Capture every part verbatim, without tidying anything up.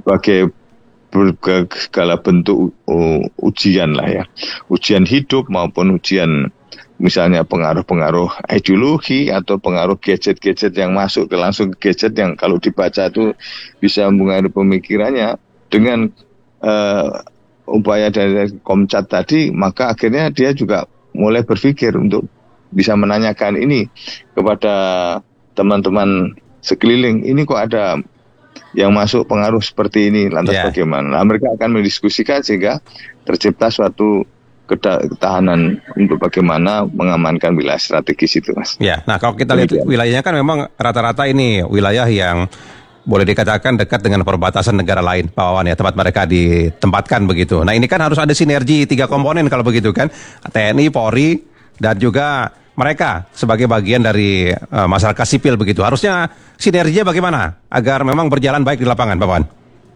berbagai segala bentuk uh, ujian lah ya, ujian hidup maupun ujian misalnya pengaruh-pengaruh ideologi atau pengaruh gadget-gadget yang masuk ke langsung ke gadget yang kalau dibaca itu bisa mempengaruhi pemikirannya dengan uh, upaya dari Komcat tadi, maka akhirnya dia juga mulai berpikir untuk bisa menanyakan ini kepada teman-teman sekeliling, ini kok ada yang masuk pengaruh seperti ini, lantas yeah. bagaimana? Nah, mereka akan mendiskusikan sehingga tercipta suatu ketahanan untuk bagaimana mengamankan wilayah strategis itu, Mas. Ya, nah kalau kita lihat wilayahnya kan memang rata-rata ini wilayah yang boleh dikatakan dekat dengan perbatasan negara lain, Pak Wawan ya, tempat mereka ditempatkan begitu. Nah ini kan harus ada sinergi tiga komponen kalau begitu kan, T N I, Polri, dan juga mereka sebagai bagian dari uh, masyarakat sipil begitu. Harusnya sinerginya bagaimana agar memang berjalan baik di lapangan, Pak Wawan?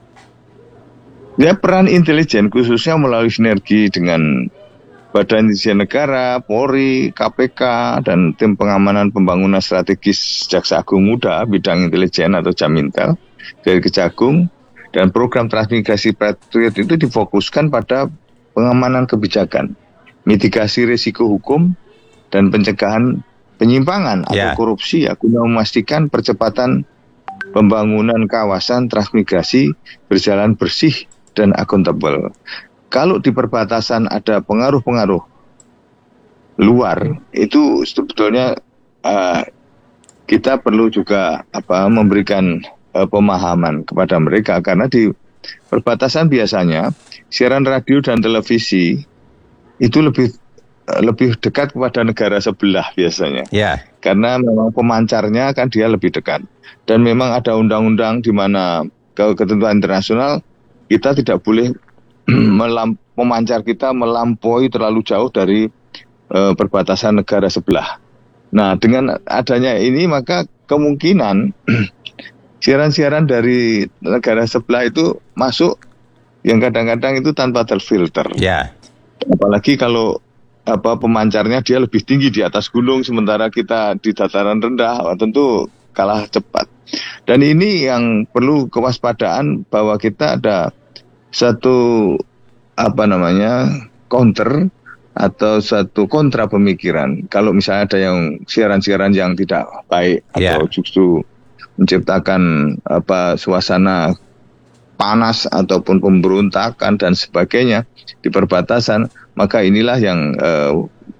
Ya, peran intelijen khususnya melalui sinergi dengan Badan Intelijen Negara, Polri, K P K, dan tim pengamanan pembangunan strategis Jaksa Agung Muda bidang intelijen atau Jamintel dari Kejagung, dan program transmigrasi Patriot itu difokuskan pada pengamanan kebijakan, mitigasi risiko hukum, dan pencegahan penyimpangan yeah. atau korupsi ya, guna memastikan percepatan pembangunan kawasan transmigrasi berjalan bersih dan akuntabel. Kalau di perbatasan ada pengaruh-pengaruh luar, itu sebetulnya uh, kita perlu juga apa memberikan uh, pemahaman kepada mereka, karena di perbatasan biasanya siaran radio dan televisi itu lebih uh, lebih dekat kepada negara sebelah biasanya, yeah. karena memang pemancarnya kan dia lebih dekat, dan memang ada undang-undang di mana ketentuan internasional kita tidak boleh Melam, memancar kita melampaui terlalu jauh dari uh, perbatasan negara sebelah. Nah, dengan adanya ini maka kemungkinan siaran-siaran dari negara sebelah itu masuk yang kadang-kadang itu tanpa terfilter. Ya. Apalagi kalau apa pemancarnya dia lebih tinggi di atas gunung, sementara kita di dataran rendah, tentu kalah cepat. Dan ini yang perlu kewaspadaan, bahwa kita ada satu apa namanya counter atau satu kontra pemikiran. Kalau misalnya ada yang siaran-siaran yang tidak baik yeah. atau justru menciptakan apa suasana panas ataupun pemberontakan dan sebagainya di perbatasan, maka inilah yang eh,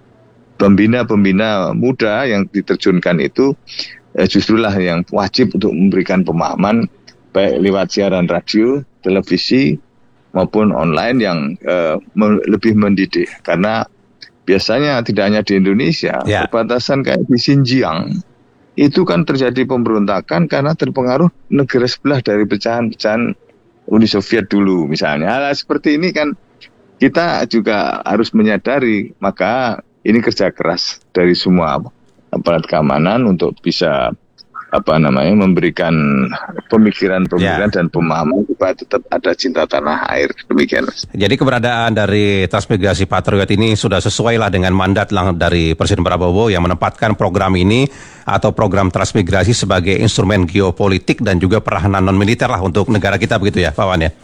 pembina-pembina muda yang diterjunkan itu eh, justrulah yang wajib untuk memberikan pemahaman baik lewat siaran radio, televisi maupun online yang uh, me- lebih mendidik, karena biasanya tidak hanya di Indonesia, yeah. perbatasan kayak di Xinjiang itu kan terjadi pemberontakan karena terpengaruh negara sebelah dari pecahan-pecahan Uni Soviet dulu misalnya. Hal seperti ini kan kita juga harus menyadari, maka ini kerja keras dari semua aparat keamanan untuk bisa apa namanya memberikan pemikiran-pemikiran yeah. dan pemahaman supaya tetap ada cinta tanah air, demikian. Jadi keberadaan dari Transmigrasi Patriot ini sudah sesuai lah dengan mandat lah dari Presiden Prabowo yang menempatkan program ini atau program transmigrasi sebagai instrumen geopolitik dan juga pertahanan non militer lah untuk negara kita, begitu ya, Pak Wan ya?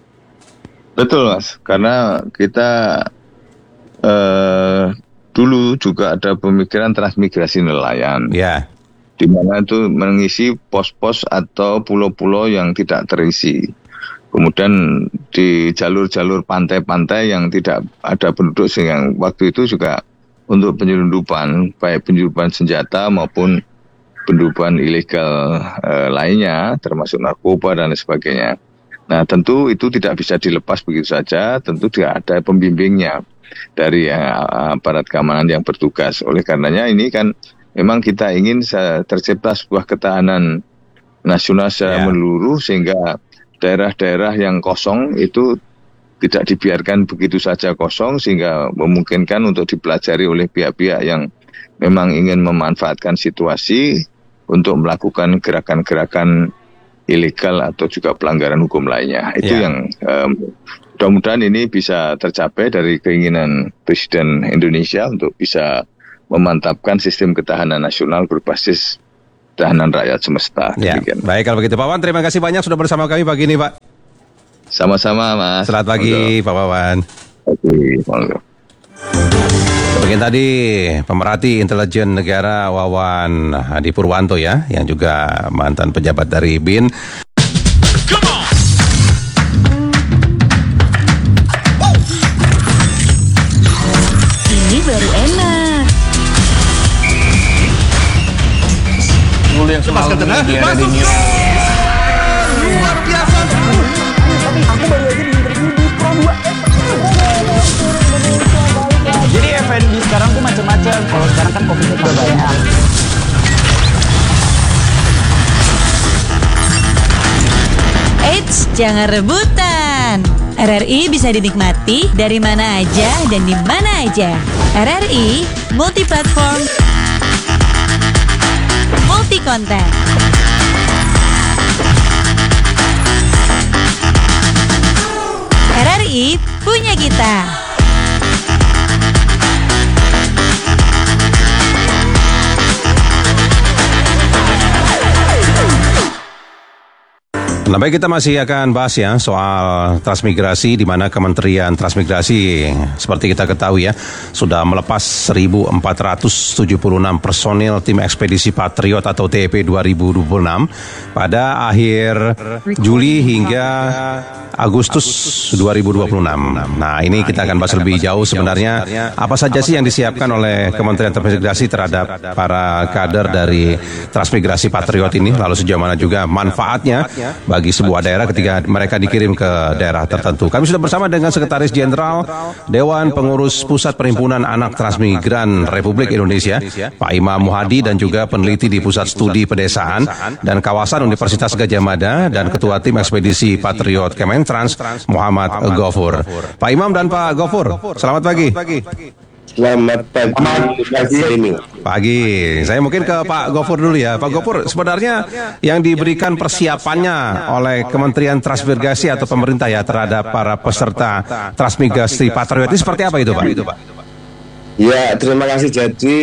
Betul, Mas, karena kita eh, dulu juga ada pemikiran transmigrasi nelayan. Ya. Yeah. Di mana itu mengisi pos-pos atau pulau-pulau yang tidak terisi. Kemudian di jalur-jalur pantai-pantai yang tidak ada penduduk, sehingga waktu itu juga untuk penyelundupan, baik penyelundupan senjata maupun penyelundupan ilegal e, lainnya, termasuk narkoba dan sebagainya. Nah, tentu itu tidak bisa dilepas begitu saja, tentu tidak ada pembimbingnya dari e, aparat keamanan yang bertugas. Oleh karenanya ini kan memang kita ingin tercipta sebuah ketahanan nasional secara yeah. menyeluruh, sehingga daerah-daerah yang kosong itu tidak dibiarkan begitu saja kosong, sehingga memungkinkan untuk dipelajari oleh pihak-pihak yang memang ingin memanfaatkan situasi untuk melakukan gerakan-gerakan ilegal atau juga pelanggaran hukum lainnya. Itu yeah. yang um, mudah-mudahan ini bisa tercapai dari keinginan Presiden Indonesia untuk bisa memantapkan sistem ketahanan nasional berbasis ketahanan rakyat semesta. Ya, baik kalau begitu Pak Wan, terima kasih banyak sudah bersama kami pagi ini, Pak. Sama-sama Mas. Selamat pagi Pak Wawan. Oke, monggo. Bagian tadi pemerhati intelijen negara Wawan Hadi Purwanto ya, yang juga mantan pejabat dari B I N. Ini baru enak. Dulu yang semalam di ada di New Luar biasa. Tapi aku baru aja di interview di Pro dua. Jadi F and B sekarang tuh macam-macam. Kalau sekarang kan kopinya udah banyak. Eits, jangan rebutan. R R I bisa dinikmati dari mana aja dan di mana aja. R R I multi platform, multi konten. R R I punya kita. Nah, baik, kita masih akan bahas ya soal transmigrasi, di mana Kementerian Transmigrasi seperti kita ketahui ya sudah melepas seribu empat ratus tujuh puluh enam personil tim ekspedisi Patriot atau T E P dua ribu dua puluh enam pada akhir Juli hingga Agustus dua ribu dua puluh enam. Nah, ini kita akan bahas lebih jauh sebenarnya apa saja sih yang disiapkan oleh Kementerian Transmigrasi terhadap para kader dari Transmigrasi Patriot ini, lalu sejauh mana juga manfaatnya bagi sebuah daerah ketika mereka dikirim ke daerah tertentu. Kami sudah bersama dengan Sekretaris Jenderal Dewan Pengurus Pusat Perhimpunan Anak Transmigran Republik Indonesia, Pak Imam Muhadi, dan juga peneliti di Pusat Studi Pedesaan dan Kawasan Universitas Gadjah Mada dan Ketua Tim Ekspedisi Patriot Kementrans, Muhammad Gofur. Pak Imam dan Pak Gofur, selamat pagi. Selamat pagi, pagi ini. Pagi, saya mungkin ke Pak Gofur dulu ya. Pak Gofur, sebenarnya yang diberikan persiapannya oleh Kementerian Transmigrasi atau pemerintah ya terhadap para peserta Transmigrasi Patriot ini seperti apa itu, Pak? Ya, terima kasih. Jadi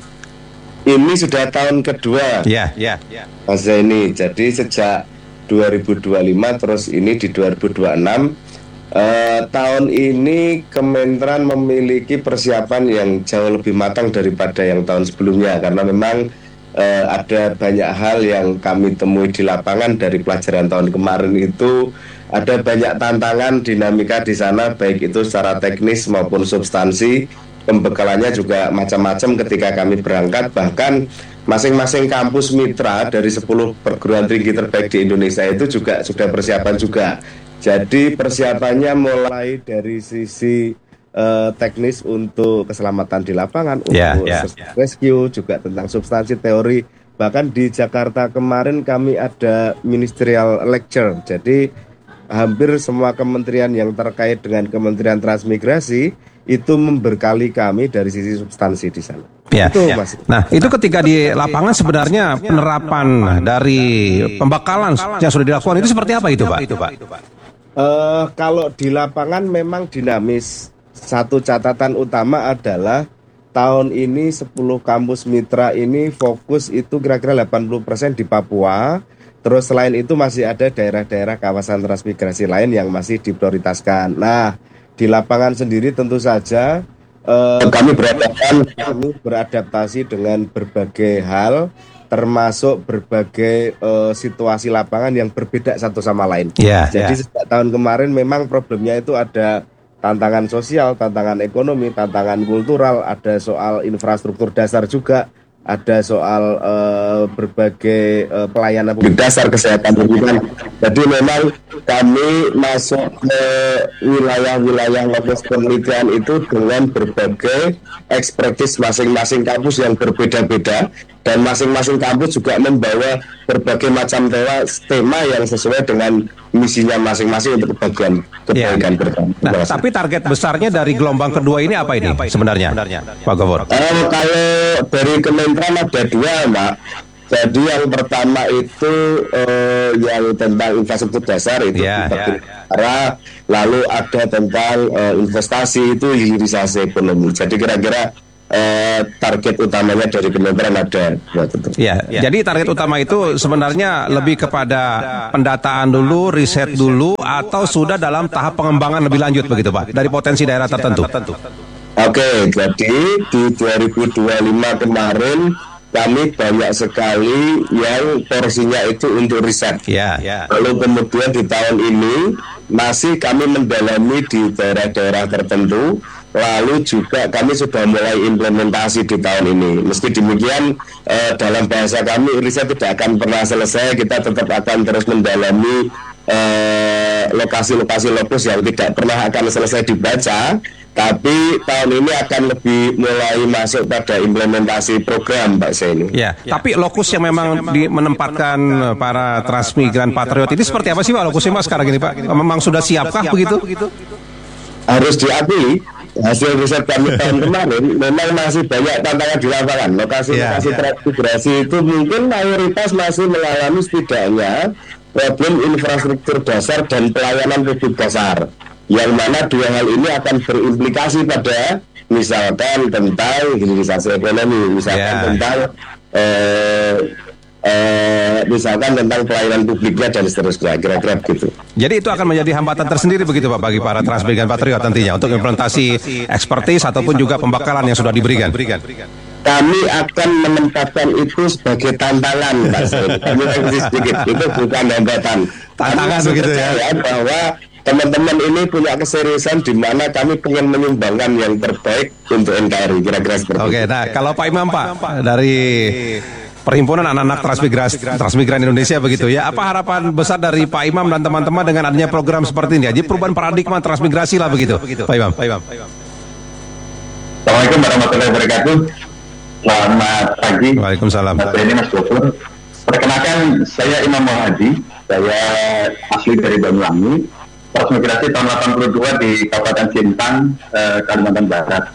ini sudah tahun kedua. Ya, ya, ya. Mas ini, jadi sejak dua ribu dua puluh lima terus ini di dua ribu dua puluh enam. Uh, tahun ini Kementerian memiliki persiapan yang jauh lebih matang daripada yang tahun sebelumnya, karena memang uh, ada banyak hal yang kami temui di lapangan dari pelajaran tahun kemarin. Itu ada banyak tantangan, dinamika di sana, baik itu secara teknis maupun substansi. Pembekalannya juga macam-macam ketika kami berangkat. Bahkan masing-masing kampus mitra dari sepuluh perguruan tinggi terbaik di Indonesia itu juga sudah persiapan juga. Jadi persiapannya mulai dari sisi uh, teknis untuk keselamatan di lapangan, yeah, untuk yeah. rescue, juga tentang substansi teori. Bahkan di Jakarta kemarin kami ada ministerial lecture. Jadi hampir semua kementerian yang terkait dengan Kementerian Transmigrasi itu memberkali kami dari sisi substansi di sana. Ya. Itu, Mas. Nah, itu ketika di lapangan sebenarnya penerapan dari pembekalan yang sudah dilakukan itu seperti apa itu, Pak? Itu, Pak. Uh, kalau di lapangan memang dinamis. Satu catatan utama adalah tahun ini sepuluh kampus mitra ini fokus itu kira-kira delapan puluh persen di Papua. Terus selain itu masih ada daerah-daerah kawasan transmigrasi lain yang masih diprioritaskan. Nah, di lapangan sendiri tentu saja uh, kami beradaptasi, kami beradaptasi dengan berbagai hal, termasuk berbagai uh, situasi lapangan yang berbeda satu sama lain. Yeah, Jadi yeah. sejak tahun kemarin memang problemnya itu ada tantangan sosial, tantangan ekonomi, tantangan kultural, ada soal infrastruktur dasar juga, ada soal uh, berbagai uh, pelayanan publik dasar, kesehatan pendidikan. Jadi memang kami masuk ke wilayah-wilayah lokasi penelitian itu dengan berbagai ekspertis masing-masing kampus yang berbeda-beda, dan masing-masing kampus juga membawa berbagai macam tema, tema yang sesuai dengan misinya masing-masing untuk kebahagiaan kebaikan ya. bersama. Nah, tapi target besarnya dari gelombang kedua ini apa ini sebenarnya, Pak Gofur? Uh, kalau dari Kementerian ada dua, Mbak. Jadi yang pertama itu uh, yang tentang infrastruktur dasar itu ya, ya, ya. Lalu ada tentang uh, investasi, itu hilirisasi ekonomi. Jadi kira-kira eh, target utamanya dari Kementerian ada buat itu. Ya, ya, jadi target utama itu sebenarnya lebih kepada pendataan dulu, riset dulu, atau sudah dalam tahap pengembangan lebih lanjut begitu Pak, dari potensi daerah tertentu. Oke, jadi di dua ribu dua puluh lima kemarin kami banyak sekali yang porsinya itu untuk riset. Ya, ya. Lalu kemudian di tahun ini masih kami mendalami di daerah-daerah tertentu. Lalu juga kami sudah mulai implementasi di tahun ini. Meski demikian eh, dalam bahasa kami riset tidak akan pernah selesai. Kita tetap akan terus mendalami eh, lokasi-lokasi lokus yang tidak pernah akan selesai dibaca. Tapi tahun ini akan lebih mulai masuk pada implementasi program, Pak Seni. Ya, ya. Tapi lokus yang memang di, menempatkan para transmigran patriot ini seperti apa sih Pak lokusnya Pak sekarang ini Pak? Memang sudah siapkah begitu? Harus diakui hasil riset kami tahun kemarin memang masih banyak tantangan di lapangan. Lokasi-lokasi ya, transmigrasi ya. itu mungkin mayoritas masih mengalami setidaknya problem infrastruktur dasar dan pelayanan publik dasar. Yang mana dua hal ini akan berimplikasi pada misalkan tentang hilirisasi ekonomi, misalkan yeah. tentang eh, eh, misalkan tentang pelayanan publiknya dan seterusnya, kira-kira gitu. Jadi itu akan menjadi hambatan tersendiri begitu Pak bagi para transmigran patriot nantinya untuk implementasi ekspertis ataupun juga pembekalan yang sudah diberikan. Kami akan menempatkan itu sebagai tantangan, Pak. Kami sedikit itu bukan hambatan. Tantangan begitu ya. Bahwa teman-teman ini punya keseriusan di mana kami ingin menyumbangkan yang terbaik untuk N K R I, kira-kira seperti Oke, itu. Nah kalau Pak Imam Pak dari Perhimpunan Anak-anak Transmigrasi Transmigran Indonesia begitu ya, apa harapan besar dari Pak Imam dan teman-teman dengan adanya program seperti ini? Jadi perubahan paradigma transmigrasi lah begitu, Pak Imam. Pak Imam. Assalamualaikum warahmatullahi wabarakatuh. Selamat pagi. Waalaikumsalam. Mas Beni, Mas Gofur. Perkenalkan, saya Imam Muhammadi. Saya asli dari Banyuwangi. Transmigrasi tahun delapan puluh dua di Kabupaten Sintang, eh, Kalimantan Barat.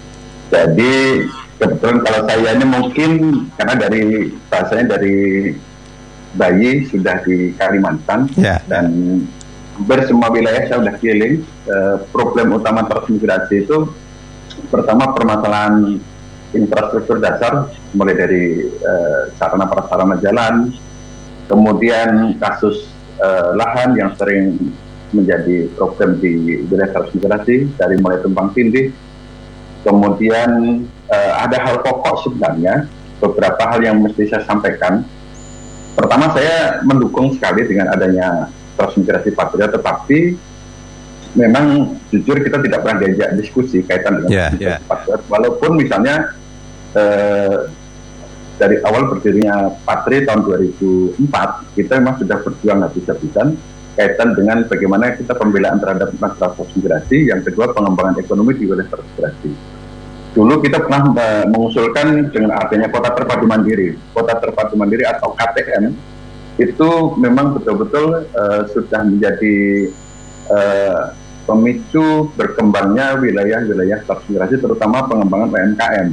Jadi kebetulan kalau saya ini mungkin karena dari bahasanya dari bayi sudah di Kalimantan yeah. dan hampir semua wilayah saya sudah keliling. Eh, problem utama transmigrasi itu pertama permasalahan infrastruktur dasar, mulai dari eh, sarana prasarana jalan, kemudian kasus eh, lahan yang sering menjadi problem di wilayah transmigrasi dari mulai tumpang tindih. Kemudian uh, ada hal pokok sebenarnya, beberapa hal yang mesti saya sampaikan. Pertama, saya mendukung sekali dengan adanya transmigrasi patriot, tetapi memang jujur kita tidak pernah diajak diskusi kaitan dengan yeah, transmigrasi yeah. patriot. Walaupun misalnya uh, dari awal berdirinya Patri tahun dua ribu empat, kita memang sudah berjuang habis-habisan kaitan dengan bagaimana kita pembelaan terhadap masalah transmigrasi, yang kedua pengembangan ekonomi di wilayah transmigrasi. Dulu kita pernah uh, mengusulkan dengan adanya kota terpadu mandiri, kota terpadu mandiri atau K T M, itu memang betul-betul uh, sudah menjadi uh, pemicu berkembangnya wilayah-wilayah transmigrasi, terutama pengembangan P M K M.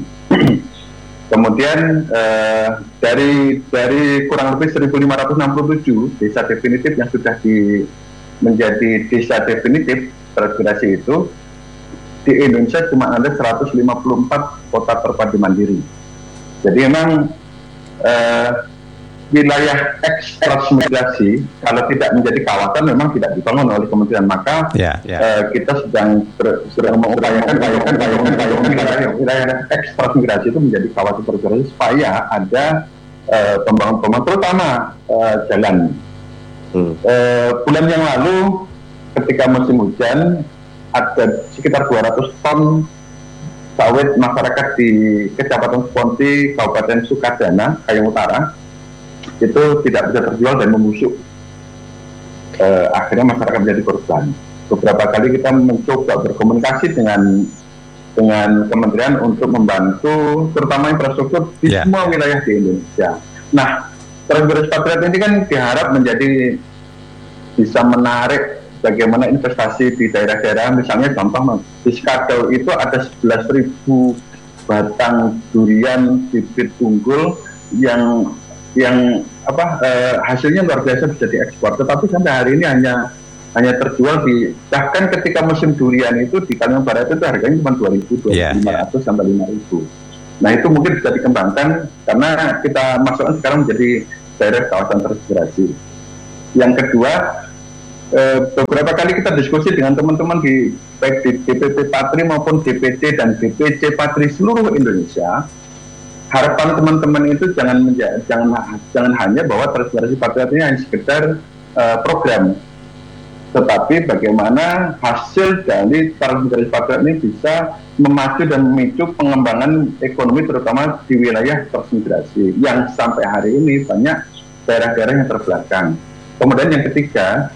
Kemudian eh, dari dari kurang lebih seribu lima ratus enam puluh tujuh desa definitif yang sudah di, menjadi desa definitif transmigrasi itu, di Indonesia cuma ada seratus lima puluh empat kota terpadu mandiri. Jadi memang eh, wilayah eks transmigrasi kalau tidak menjadi kawasan memang tidak dibangun oleh kementerian, maka yeah, yeah. Uh, kita sedang ber, sedang mengupayakan wilayah wilayah eks transmigrasi itu menjadi kawasan transmigrasi supaya ada uh, pembangunan terutama uh, jalan. Hmm. Uh, bulan yang lalu ketika musim hujan ada sekitar dua ratus ton sawit masyarakat di Kecamatan Ponti, Kabupaten Sukadana, Kayong Utara, itu tidak bisa terjual dan membusuk. Uh, akhirnya masyarakat menjadi korban. Beberapa kali kita mencoba berkomunikasi dengan dengan kementerian untuk membantu, terutama infrastruktur di yeah. semua wilayah di Indonesia. Nah, transmigrasi patriot ini kan diharap menjadi bisa menarik bagaimana investasi di daerah-daerah. Misalnya contoh di Skadau itu ada sebelas ribu batang durian bibit unggul yang yang apa eh, hasilnya luar biasa bisa diekspor, tetapi sampai hari ini hanya hanya terjual di, bahkan ketika musim durian itu di Kalimantan Barat itu harganya cuma dua ribu, dua ribu lima ratus sampai lima ribu. Nah itu mungkin bisa dikembangkan karena kita masukkan sekarang menjadi daerah kawasan transmigrasi. Yang kedua, eh, beberapa kali kita diskusi dengan teman-teman di baik di D P P Patri maupun D P C dan D P C Patri seluruh Indonesia. Harapan teman-teman itu jangan menja- jangan jangan hanya bahwa transmigrasi patriot ini hanya sekedar uh, program, tetapi bagaimana hasil dari transmigrasi patriot ini bisa memacu dan memicu pengembangan ekonomi terutama di wilayah transmigrasi yang sampai hari ini banyak daerah-daerah yang terbelakang. Kemudian yang ketiga,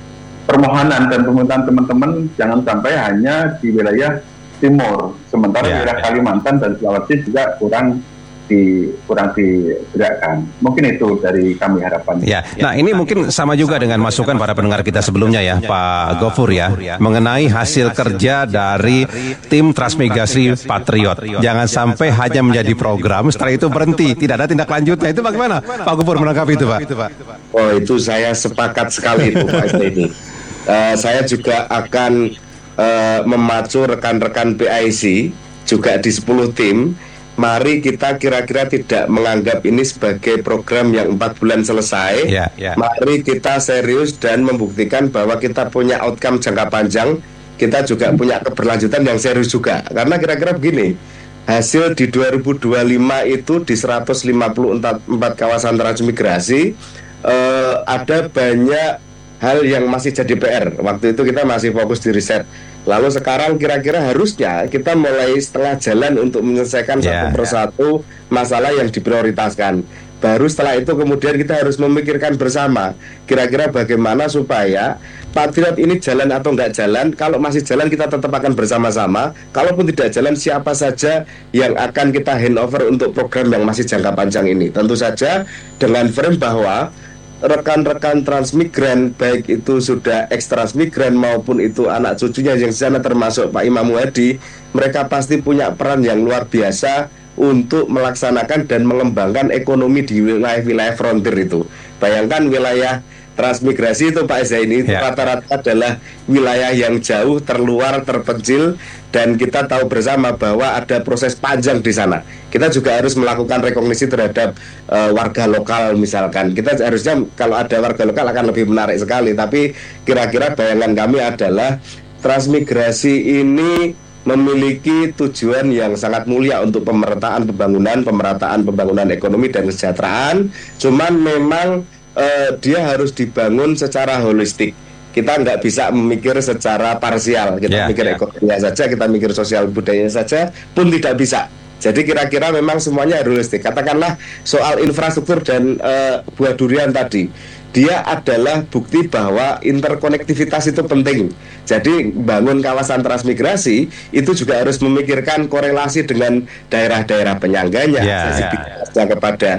permohonan dan permintaan teman-teman jangan sampai hanya di wilayah timur, sementara ya, wilayah ya. Kalimantan dan Sulawesi juga kurang di kurang digerakkan. Mungkin itu dari kami harapan. Ya, nah ini mungkin sama juga dengan masukan para pendengar kita sebelumnya ya, Pak Gofur ya, mengenai hasil kerja dari tim transmigrasi Patriot. Jangan sampai hanya menjadi program, setelah itu berhenti, tidak ada tindak lanjutnya. Itu bagaimana Pak Gofur menanggapi itu, Pak? Oh, itu saya sepakat sekali itu Pak ini. Uh, saya juga akan uh, memacu rekan-rekan P I C juga di sepuluh tim. Mari kita kira-kira tidak menganggap ini sebagai program yang empat bulan selesai. Ya, ya. Mari kita serius dan membuktikan bahwa kita punya outcome jangka panjang. Kita juga punya keberlanjutan yang serius juga. Karena kira-kira begini, hasil di dua ribu dua puluh lima itu di seratus lima puluh empat kawasan transmigrasi eh, ada banyak hal yang masih jadi P R. Waktu itu kita masih fokus di riset. Lalu sekarang kira-kira harusnya kita mulai setengah jalan untuk menyelesaikan yeah, satu persatu yeah. masalah yang diprioritaskan. Baru setelah itu kemudian kita harus memikirkan bersama kira-kira bagaimana supaya Patriot ini jalan atau enggak jalan. Kalau masih jalan kita tetap akan bersama-sama. Kalaupun tidak jalan, siapa saja yang akan kita handover untuk program yang masih jangka panjang ini. Tentu saja dengan frame bahwa rekan-rekan transmigran, baik itu sudah ex-transmigran maupun itu anak cucunya yang di sana termasuk Pak Imam Muhadi, mereka pasti punya peran yang luar biasa untuk melaksanakan dan mengembangkan ekonomi di wilayah-wilayah frontier itu. Bayangkan wilayah transmigrasi itu Pak Zaini itu ya. rata-rata adalah wilayah yang jauh, terluar, terpencil, dan kita tahu bersama bahwa ada proses panjang di sana. Kita juga harus melakukan rekognisi terhadap uh, warga lokal misalkan. Kita harusnya kalau ada warga lokal akan lebih menarik sekali. Tapi kira-kira bayangan kami adalah transmigrasi ini memiliki tujuan yang sangat mulia untuk pemerataan pembangunan, pemerataan pembangunan ekonomi dan kesejahteraan. Cuman memang Uh, dia harus dibangun secara holistik. Kita nggak bisa memikir secara parsial. Kita yeah, mikir yeah. ekonominya saja, kita mikir sosial budayanya saja, pun tidak bisa. Jadi kira-kira memang semuanya holistik. Katakanlah soal infrastruktur dan uh, buah durian tadi, dia adalah bukti bahwa interkonektivitas itu penting. Jadi bangun kawasan transmigrasi itu juga harus memikirkan korelasi dengan daerah-daerah penyangganya, yeah, sensitivitasnya yeah. kepada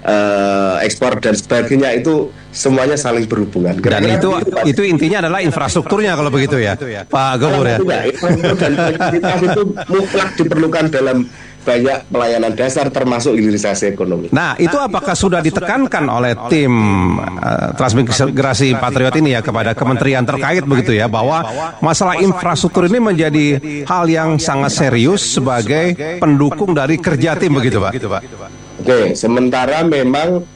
uh, ekspor dan sebagainya, itu semuanya saling berhubungan. Dan itu itu, itu intinya adalah infrastrukturnya kalau begitu ya, Pak Gofur ya. Infrastruktur dan konektivitas itu mutlak diperlukan dalam banyak pelayanan dasar termasuk hilirisasi ekonomi. Nah, itu apakah sudah ditekankan oleh tim uh, transmigrasi Patriot ini ya kepada kementerian terkait begitu ya, bahwa masalah infrastruktur ini menjadi hal yang sangat serius sebagai pendukung dari kerja tim begitu, Pak? Oke, sementara memang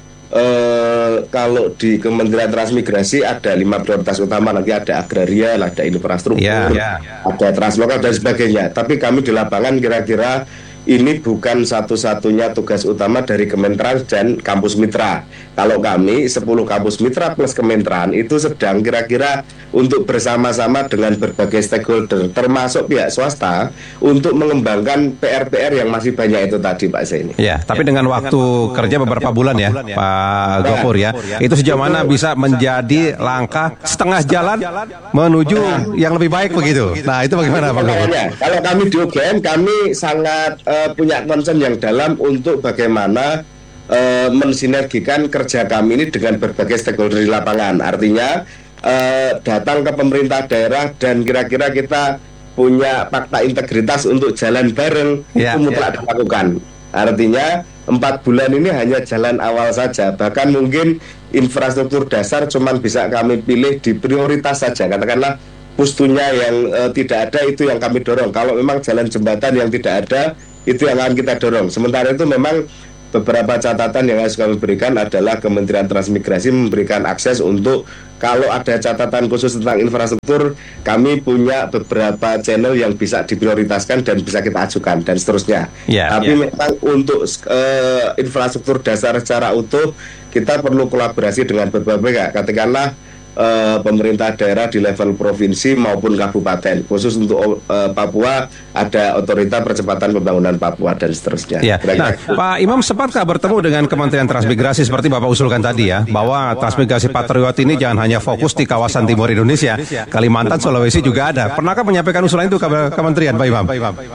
Uh, kalau di Kementerian Transmigrasi ada lima prioritas utama, nanti ada agraria, ada infrastruktur, yeah, yeah. ada translokal dan sebagainya. Tapi kami di lapangan kira-kira ini bukan satu-satunya tugas utama dari Kementerian dan kampus mitra. Kalau kami sepuluh kampus mitra plus Kementerian itu sedang kira-kira untuk bersama-sama dengan berbagai stakeholder termasuk pihak swasta untuk mengembangkan P R P R yang masih banyak itu tadi Pak Zaini. Ya, tapi dengan waktu kerja beberapa bulan ya Pak Gofur ya, itu sejauh mana bisa menjadi langkah setengah jalan menuju yang lebih baik begitu. Nah, itu bagaimana Pak Gofur? Kalau kami di U G M kami sangat uh, punya concern yang dalam untuk bagaimana uh, mensinergikan kerja kami ini dengan berbagai stakeholder di lapangan. Artinya uh, datang ke pemerintah daerah dan kira-kira kita punya fakta integritas untuk jalan bareng, yeah, itu mutlak yeah. dilakukan. Artinya empat bulan ini hanya jalan awal saja. Bahkan mungkin infrastruktur dasar cuman bisa kami pilih di prioritas saja, katakanlah pustunya yang uh, tidak ada itu yang kami dorong. Kalau memang jalan jembatan yang tidak ada itu yang akan kita dorong. Sementara itu memang beberapa catatan yang harus kami berikan adalah Kementerian Transmigrasi memberikan akses untuk kalau ada catatan khusus tentang infrastruktur, kami punya beberapa channel yang bisa diprioritaskan dan bisa kita ajukan dan seterusnya. Yeah, Tapi yeah. memang untuk uh, infrastruktur dasar secara utuh kita perlu kolaborasi dengan berbagai pihak, katakanlah uh, pemerintah daerah di level provinsi maupun kabupaten. Khusus untuk uh, Papua ada Otorita Percepatan Pembangunan Papua dan seterusnya. Ya. Nah, Pak Imam, sepatkah bertemu dengan Kementerian Transmigrasi seperti Bapak usulkan tadi ya, bahwa Transmigrasi Patriot ini jangan hanya fokus di kawasan timur Indonesia, Kalimantan, Sulawesi juga ada. Pernahkah menyampaikan usulan itu ke Kementerian, Pak Imam?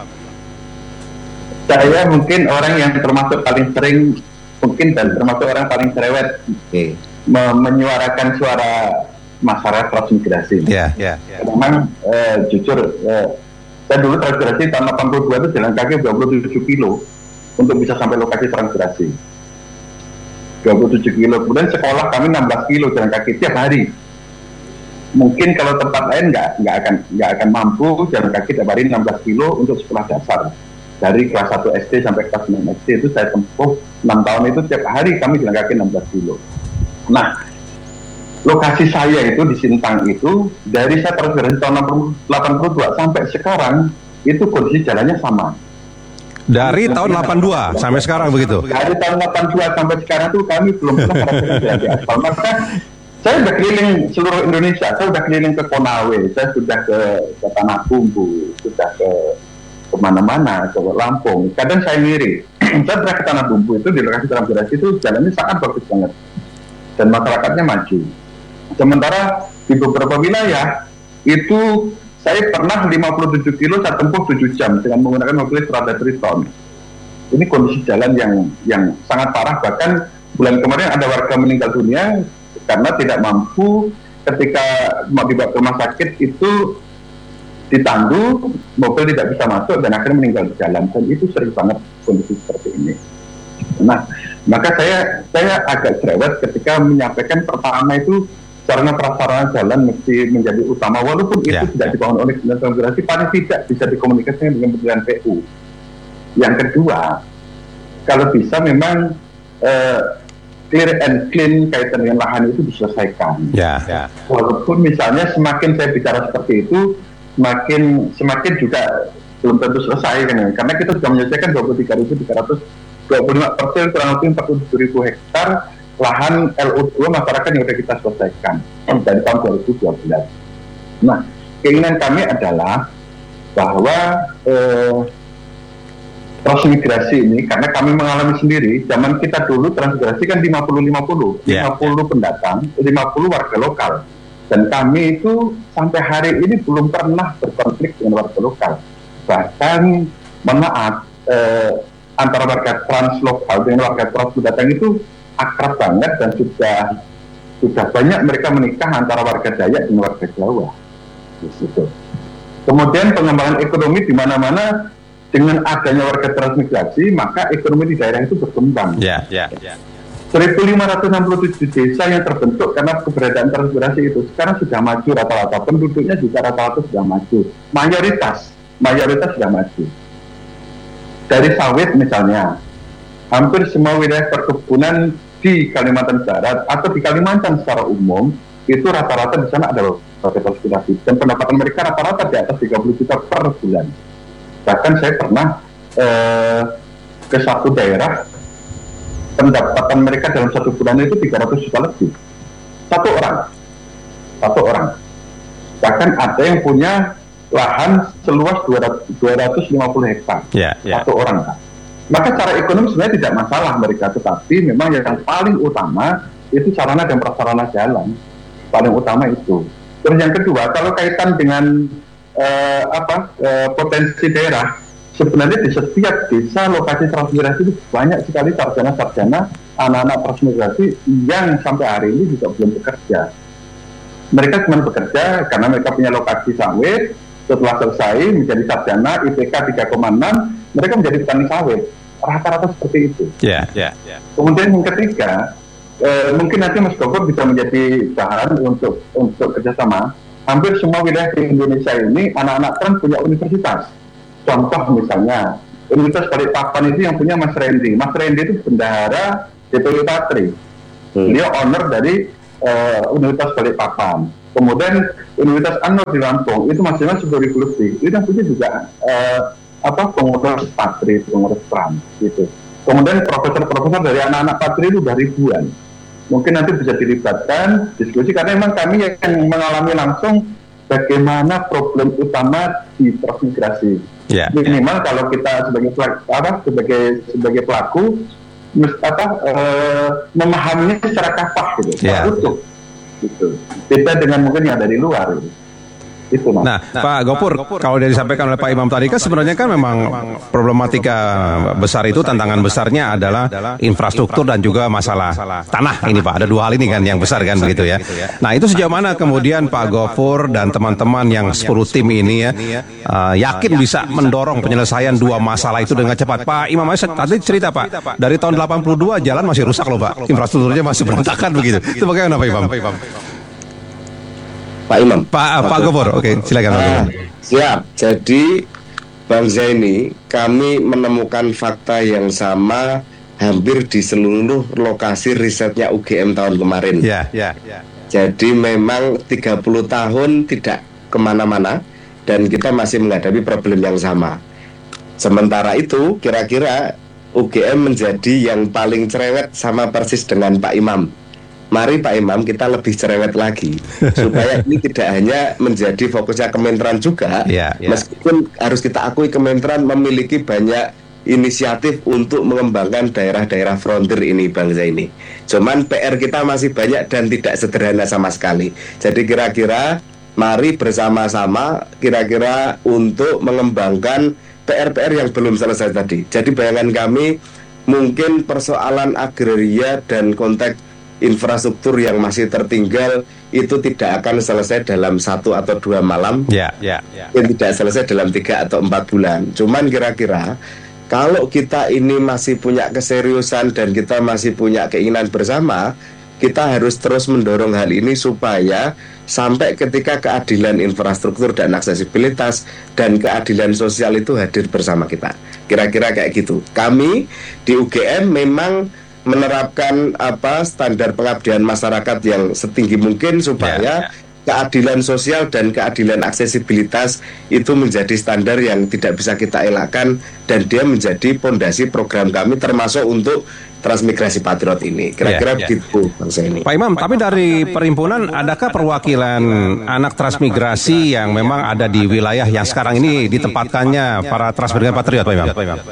Saya mungkin orang yang termasuk paling sering mungkin dan termasuk orang paling cerewet okay. me- menyuarakan suara masyarakat transmigrasi. Yeah, yeah, yeah. Memang uh, jujur, uh, saya dulu transmigrasi tahun delapan puluh dua itu jalan kaki dua puluh tujuh kilo untuk bisa sampai lokasi transmigrasi. dua puluh tujuh kilo. Kemudian sekolah kami enam belas kilo jalan kaki tiap hari. Mungkin kalau tempat lain nggak nggak akan nggak akan mampu jalan kaki tiap hari enam belas kilo untuk sekolah dasar. Dari kelas satu S D sampai kelas enam S D itu saya tempuh enam tahun itu tiap hari kami jalan kaki enam belas kilo. Nah, lokasi saya itu di Sintang itu dari saya transmigrasi tahun delapan puluh dua sampai sekarang itu kondisi jalannya sama. Dari tahun delapan puluh dua sampai sekarang begitu? Dari tahun delapan puluh dua sampai sekarang itu kami belum pernah merasakan jalan di aspal. Maka saya sudah keliling seluruh Indonesia, saya sudah keliling ke Konawe, saya sudah ke, ke Tanah Bumbu, sudah ke kemana-mana, ke Lampung. Kadang saya ngiri, saya pernah ke Tanah Bumbu itu di lokasi transmigrasi itu jalannya sangat bagus banget dan masyarakatnya maju. Sementara di beberapa wilayah itu saya pernah lima puluh tujuh kilo saya tempuh tujuh jam dengan menggunakan mobil Strada Triton. Ini kondisi jalan yang yang sangat parah, bahkan bulan kemarin ada warga meninggal dunia karena tidak mampu ketika mau dibawa ke rumah sakit itu ditandu, mobil tidak bisa masuk dan akhirnya meninggal di jalan. Dan itu sering banget kondisi seperti ini. Nah, maka saya saya agak cerewet ketika menyampaikan pertama itu sarana prasarana jalan mesti menjadi utama, walaupun yeah. itu tidak dibangun oleh Kementerian Transmigrasi, paling tidak bisa dikomunikasikan dengan Kementerian P U. Yang kedua, kalau bisa memang uh, clear and clean kaitan dengan lahan itu diselesaikan. Yeah. Yeah. Walaupun misalnya semakin saya bicara seperti itu, semakin semakin juga belum tentu selesai kan ya, karena kita sudah menyelesaikan dua puluh tiga ribu tiga ratus dua puluh lima persen kurang lebih empat puluh tujuh ribu hektar lahan L O dua masyarakat yang sudah kita selesaikan dari tahun dua ribu dua belas. Nah, keinginan kami adalah bahwa eh, transmigrasi ini, karena kami mengalami sendiri, zaman kita dulu transmigrasi kan lima puluh lima puluh, yeah. lima puluh pendatang, lima puluh warga lokal. Dan kami itu sampai hari ini belum pernah berkonflik dengan warga lokal. Bahkan, mohon maaf, eh, antara warga trans lokal dengan warga trans pendatang itu akrab banget dan sudah sudah banyak mereka menikah antara warga Dayak dan warga Jawa. Gitu. Kemudian pengembangan ekonomi di mana-mana dengan adanya warga transmigrasi, maka ekonomi di daerah itu berkembang. Yeah, yeah, yeah. seribu lima ratus enam puluh tujuh desa yang terbentuk karena keberadaan transmigrasi itu sekarang sudah maju rata-rata, penduduknya juga rata-rata sudah maju, mayoritas mayoritas sudah maju. Dari sawit misalnya, hampir semua wilayah perkebunan di Kalimantan Barat atau di Kalimantan secara umum itu rata-rata di sana ada warga transmigrasi dan pendapatan mereka rata-rata di atas tiga puluh juta per bulan. Bahkan saya pernah eh, ke satu daerah, pendapatan mereka dalam satu bulan itu tiga ratus juta lebih. Satu orang. Satu orang. Bahkan ada yang punya lahan seluas dua ratus lima puluh hektar. Yeah, yeah. Satu orang. Maka secara ekonomi sebenarnya tidak masalah mereka, tetapi memang yang paling utama itu sarana dan prasarana jalan. Paling utama itu. Terus yang kedua, kalau kaitan dengan Uh, apa uh, potensi daerah, sebenarnya di setiap desa lokasi transmigrasi itu banyak sekali sarjana-sarjana anak-anak transmigrasi yang sampai hari ini juga belum bekerja. Mereka cuma bekerja karena mereka punya lokasi sawit, setelah selesai menjadi sarjana I P K tiga koma enam, mereka menjadi petani sawit. Rata-rata seperti itu. Yeah, yeah, yeah. Kemudian yang ketiga, eh, mungkin nanti Mas Gofur bisa menjadi bahan untuk untuk kerjasama. Hampir semua wilayah di Indonesia ini anak-anak trans punya universitas. Contoh misalnya Universitas Balikpapan itu yang punya Mas Randy. Mas Randy itu bendahara D P W Patri. Hmm. Beliau owner dari uh, Universitas Balikpapan. Kemudian Universitas Anur di Lampung itu masing-masing sepuluh ribu lebih. Itu yang punya juga uh, apa pengurus Patri, pengurus trans gitu. Kemudian profesor-profesor dari anak-anak Patri itu udah ribuan. Mungkin nanti bisa dilibatkan diskusi karena memang kami yang mengalami langsung bagaimana problem utama di transmigrasi. Yeah, minimal yeah. Kalau kita sebagai apa sebagai sebagai pelaku mes, apa uh, memahaminya secara kafah gitu, secara yeah. utuh gitu. Beda dengan mungkin yang dari luar gitu. Itu, nah, nah, Pak Gofur, kalau dari disampaikan oleh Pak Imam tadi kan sebenarnya kan memang problematika besar itu tantangan besarnya adalah infrastruktur dan juga masalah tanah ini Pak. Ada dua hal ini kan yang besar kan begitu ya. Nah itu sejauh mana kemudian Pak Gofur dan teman-teman yang sepuluh tim ini ya uh, yakin bisa mendorong penyelesaian dua masalah itu dengan cepat. Pak Imam tadi cerita Pak, dari tahun delapan puluh dua jalan masih rusak loh Pak, infrastrukturnya masih berantakan begitu. Itu bagaimana Pak Imam? Pak Imam. Pak Pak Gofur, oke okay, silakan. Nah, siap. Jadi Bang Zaini, kami menemukan fakta yang sama hampir di seluruh lokasi risetnya U G M tahun kemarin. Ya, ya, ya. Jadi memang tiga puluh tahun tidak kemana-mana dan kita masih menghadapi problem yang sama. Sementara itu, kira-kira U G M menjadi yang paling cerewet sama persis dengan Pak Imam. Mari Pak Imam kita lebih cerewet lagi supaya ini tidak hanya menjadi fokusnya Kementerian juga, yeah, yeah. meskipun harus kita akui Kementerian memiliki banyak inisiatif untuk mengembangkan daerah-daerah frontier ini bangsa ini. Cuman P R kita masih banyak dan tidak sederhana sama sekali. Jadi kira-kira mari bersama-sama kira-kira untuk mengembangkan P R-P R yang belum selesai tadi. Jadi bayangan kami mungkin persoalan agraria dan konteks infrastruktur yang masih tertinggal itu tidak akan selesai dalam satu atau dua malam, yeah, yeah, yeah. dan tidak selesai dalam tiga atau empat bulan. Cuman kira-kira kalau kita ini masih punya keseriusan dan kita masih punya keinginan bersama, kita harus terus mendorong hal ini supaya sampai ketika keadilan infrastruktur dan aksesibilitas dan keadilan sosial itu hadir bersama kita. Kira-kira kayak gitu. Kami di U G M memang menerapkan apa standar pengabdian masyarakat yang setinggi mungkin supaya yeah, yeah. keadilan sosial dan keadilan aksesibilitas itu menjadi standar yang tidak bisa kita elakkan dan dia menjadi fondasi program kami termasuk untuk transmigrasi patriot ini. Kira-kira yeah, begitu yeah. Bang Zaini. Pak Imam, tapi dari perhimpunan adakah perwakilan anak transmigrasi yang memang ada di wilayah yang sekarang ini ditempatkannya para transmigrasi patriot Pak Imam? Pak Imam.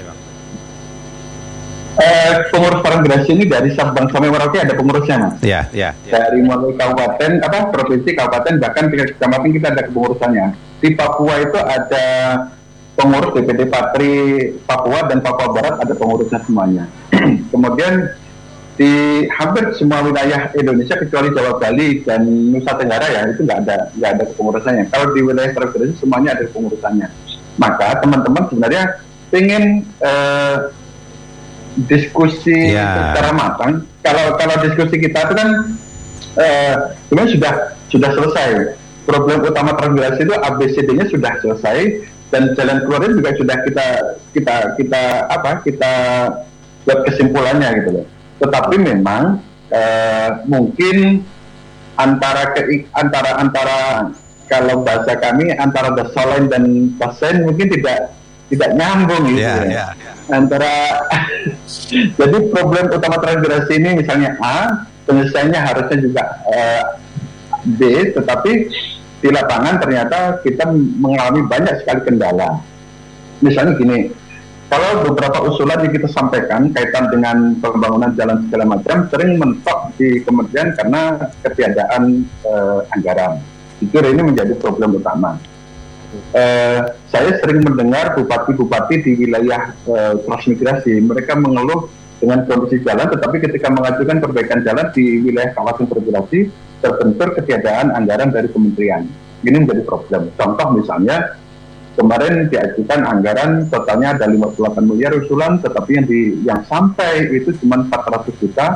Eh, pengurus transmigrasi ini dari Sabang sampai Merauke ada pengurusnya Mas. Iya, iya. Dari mulai kabupaten, apa provinsi, kabupaten bahkan tingkat kecamatan kita ada kepengurusannya. Di Papua itu ada pengurus D P D Patri Papua dan Papua Barat ada pengurusnya semuanya. Kemudian di hampir semua wilayah Indonesia kecuali Jawa, Bali dan Nusa Tenggara ya itu nggak ada nggak ada kepengurusannya. Kalau di wilayah transmigrasi semuanya ada kepengurusannya. Maka teman-teman sebenarnya ingin eh, diskusi yeah. secara matang. Kalau kalau diskusi kita itu kan eh, sebenarnya sudah sudah selesai. Problem utama transmigrasi itu A B C D-nya sudah selesai dan jalan keluarnya juga sudah kita kita kita apa kita buat kesimpulannya gitu loh. Tetapi memang eh, mungkin antara ke, antara antara kalau bahasa kami antara desain dan pasien mungkin tidak tidak nyambung gitu yeah, ya. Yeah. Antara jadi problem utama transmigrasi ini misalnya A, penyelesaiannya harusnya juga uh, B, tetapi di lapangan ternyata kita mengalami banyak sekali kendala. Misalnya gini, kalau beberapa usulan yang kita sampaikan kaitan dengan pembangunan jalan segala macam sering mentok di kementerian karena ketiadaan uh, anggaran. Itu ini menjadi problem utama. Eh, saya sering mendengar bupati-bupati di wilayah eh, transmigrasi mereka mengeluh dengan kondisi jalan, tetapi ketika mengajukan perbaikan jalan di wilayah kawasan transmigrasi terbentur ketiadaan anggaran dari kementerian. Ini menjadi problem. Contoh misalnya kemarin diajukan anggaran totalnya ada lima puluh delapan miliar usulan, tetapi yang di yang sampai itu cuma empat ratus juta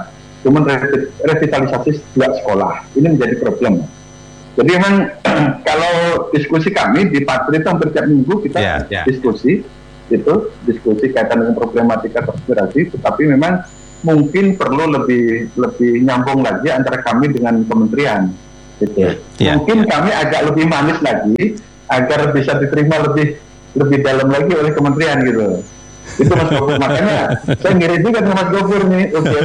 cuma revitalisasi dua sekolah. Ini menjadi problem. Jadi memang kalau diskusi kami di Patri itu hampir tiap minggu kita yeah, yeah. diskusi, itu diskusi kaitan dengan problematika transmigrasi, tetapi memang mungkin perlu lebih lebih nyambung lagi antara kami dengan kementerian. Gitu. Yeah, yeah, mungkin yeah. kami agak lebih manis lagi agar bisa diterima lebih lebih dalam lagi oleh kementerian gitu. Itu Mas Gopur, makanya saya ngirim juga ke Mas Gopur nih. Oke,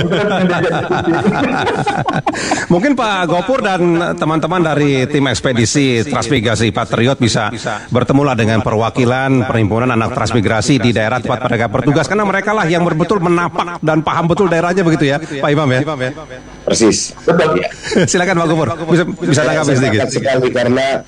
mungkin Pak Gopur dan teman-teman dari tim ekspedisi Transmigrasi Patriot bisa bertemulah dengan perwakilan perhimpunan anak transmigrasi di daerah tempat mereka bertugas, karena mereka lah yang betul menapak dan paham betul daerahnya begitu ya, Pak Imam ya. Persis. Betul ya. Silakan Pak Gopur, bisa bisa tanggapi sedikit. Sekali karena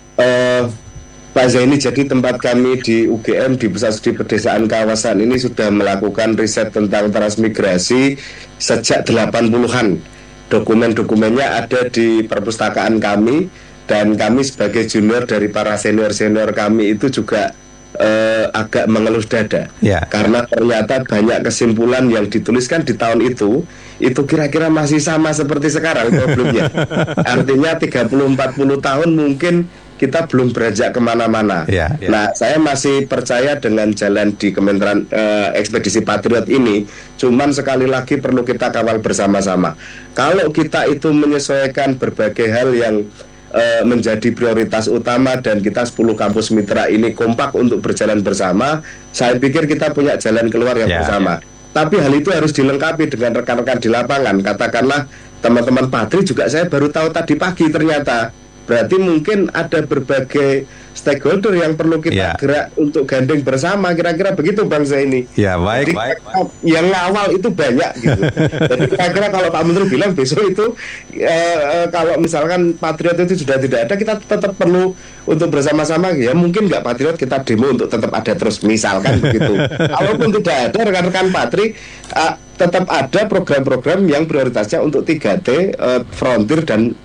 uh, Pak Zaini, jadi tempat kami di U G M di Pusat Studi Pedesaan Kawasan ini sudah melakukan riset tentang transmigrasi sejak delapan puluhan. Dokumen-dokumennya ada di perpustakaan kami, dan kami sebagai junior dari para senior-senior kami itu juga eh, agak mengelus dada yeah. karena ternyata banyak kesimpulan yang dituliskan di tahun itu itu kira-kira masih sama seperti sekarang problemnya. Artinya tiga puluh sampai empat puluh tahun mungkin kita belum beranjak kemana-mana. Yeah, yeah. Nah, saya masih percaya dengan jalan di Kementerian uh, Ekspedisi Patriot ini. Cuman sekali lagi perlu kita kawal bersama-sama. Kalau kita itu menyesuaikan berbagai hal yang uh, menjadi prioritas utama dan kita sepuluh kampus mitra ini kompak untuk berjalan bersama, saya pikir kita punya jalan keluar yang yeah, bersama. Yeah. Tapi hal itu harus dilengkapi dengan rekan-rekan di lapangan. Katakanlah teman-teman Patri juga saya baru tahu tadi pagi ternyata. Berarti mungkin ada berbagai stakeholder yang perlu kita yeah. gerak untuk gandeng bersama, kira-kira begitu Bang Zaini. Ya baik. Jadi, baik. Yang ngawal itu banyak gitu. Jadi kira-kira kalau Pak Menteri bilang besok itu eh, eh, kalau misalkan Patriot itu sudah tidak ada, kita tetap perlu untuk bersama-sama ya. Mungkin nggak Patriot kita demo untuk tetap ada terus, misalkan begitu. Kalaupun tidak ada, rekan-rekan Patri eh, tetap ada program-program yang prioritasnya untuk tiga T, eh, frontir dan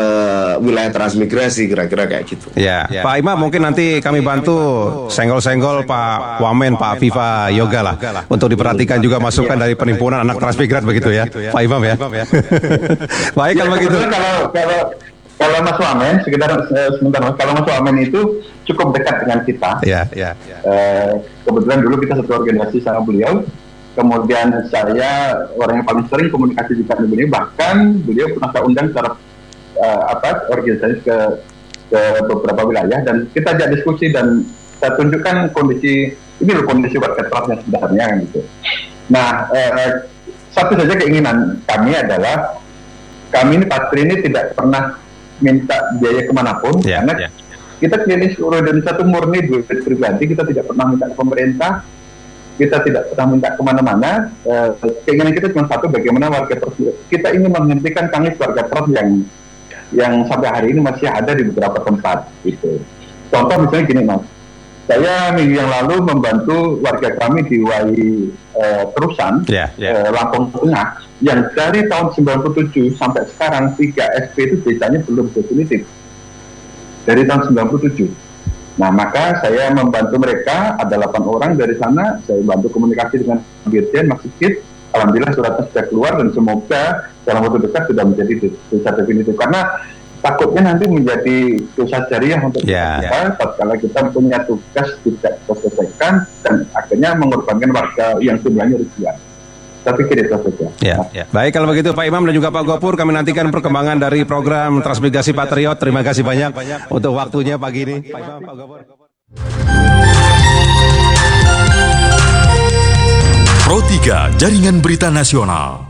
Uh, wilayah transmigrasi, kira-kira kayak gitu. Ya, ya. Pak Imam, mungkin nanti kami bantu senggol-senggol Pak Wamen, Pak Viva Yoga lah untuk diperhatikan juga masukan dari perhimpunan anak transmigran begitu ya, Pak Imam ya. Baik kalau begitu. Kalau kalau kalau Mas Wamen, sekitar uh, sebentar Mas, kalau Mas Wamen itu cukup dekat dengan kita. Ya, ya. Uh, kebetulan dulu kita satu organisasi sama beliau. Kemudian saya orang yang paling sering komunikasi juga dengan beliau, bahkan beliau pernah saya undang secara Uh, apa organisasi ke ke beberapa wilayah dan kita ajak diskusi dan saya tunjukkan kondisi ini loh kondisi warga trans yang sebenarnya kan gitu. Nah uh, satu saja keinginan kami adalah kami ini Patri ini tidak pernah minta biaya kemanapun yeah, karena yeah. kita klinis seluruh Indonesia itu murni duit pribadi, kita tidak pernah minta ke pemerintah, kita tidak pernah minta kemana-mana. Uh, keinginan kita cuma satu, bagaimana warga trans kita ingin menghentikan tangis warga trans yang yang sampai hari ini masih ada di beberapa tempat gitu. Contoh misalnya gini Mas, saya minggu yang lalu membantu warga kami di Wai eh, Terusan, yeah, yeah. Eh, Lampung Tengah, yang dari tahun sembilan puluh tujuh sampai sekarang tiga S P itu desanya belum definitif. Dari tahun sembilan puluh tujuh. Nah maka saya membantu mereka, ada delapan orang dari sana, saya bantu komunikasi dengan Dirjen Mas Sigit. Alhamdulillah suratnya sudah keluar dan semoga dalam waktu dekat sudah menjadi dosa definitif, karena takutnya nanti menjadi dosa jariah untuk yeah, kita yeah. Kalau kita punya tugas tidak selesaikan dan akhirnya mengorbankan warga yang jumlahnya ribuan. Tapi kira itu saja. Ya, ya. Baik kalau begitu Pak Imam dan juga Pak Gopur, kami nantikan perkembangan dari program Transmigrasi Patriot. Terima kasih banyak untuk waktunya pagi ini. Pak Imam, Pak Gopur. Pro tiga Jaringan Berita Nasional.